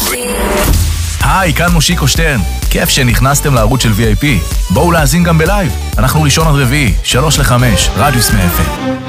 היי, כאן מושיקו שטרן. כיף שנכנסתם לערוץ של VIP. בואו להאזין גם בלייב. אנחנו ראשון עד רביעי, 3 ל-5, רדיוס מ-FM.